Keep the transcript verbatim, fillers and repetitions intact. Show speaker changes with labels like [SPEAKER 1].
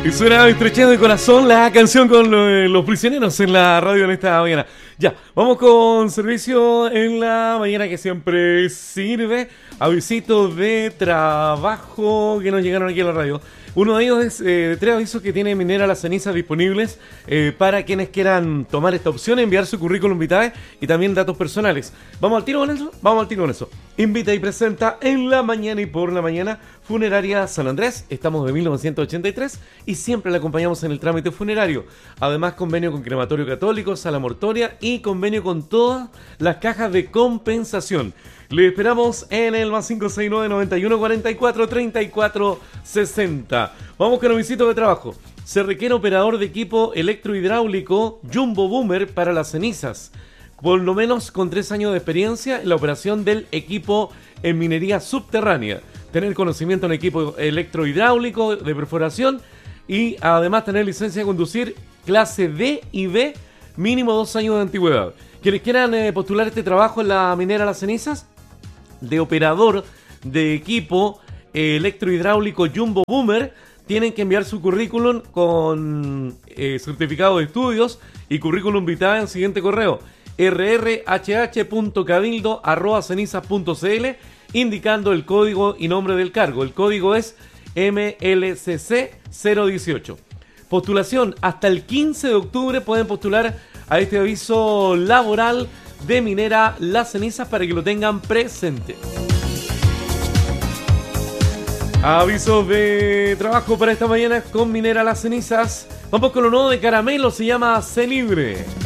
[SPEAKER 1] Y suena Estrechado de Corazón, la canción con lo- los prisioneros en la radio en esta mañana. Ya, vamos con servicio en la mañana que siempre sirve. Avisitos de trabajo que nos llegaron aquí a la radio. Uno de ellos es eh, de tres avisos que tiene Minera Las Cenizas disponibles eh, para quienes quieran tomar esta opción, enviar su currículum vitae y también datos personales. ¿Vamos al tiro con eso? Vamos al tiro con eso. Invita y presenta en la mañana y por la mañana Funeraria San Andrés. Estamos de mil novecientos ochenta y tres y siempre le acompañamos en el trámite funerario. Además, convenio con Crematorio Católico, Sala Mortoria y convenio con todas las cajas de compensación. Le esperamos en el más cinco seis nueve, noventa y uno, cuarenta y cuatro, treinta y cuatro, sesenta. Vamos con el visito de trabajo. Se requiere operador de equipo electrohidráulico Jumbo Boomer para las cenizas. Por lo menos con tres años de experiencia en la operación del equipo en minería subterránea. Tener conocimiento en equipo electrohidráulico de perforación y además tener licencia de conducir clase D y B, mínimo dos años de antigüedad. Quienes quieran eh, postular este trabajo en la minera Las Cenizas, de operador de equipo eh, electrohidráulico Jumbo Boomer, tienen que enviar su currículum con eh, certificado de estudios y currículum vitae en el siguiente correo: r r h h punto cabildo arroba cenizas punto c l, indicando el código y nombre del cargo. El código es M L C C cero dieciocho. Postulación hasta el quince de octubre. Pueden postular a este aviso laboral de Minera Las Cenizas para que lo tengan presente. Avisos de trabajo para esta mañana con Minera Las Cenizas. Vamos con lo nuevo de Caramelo, se llama Sé Libre.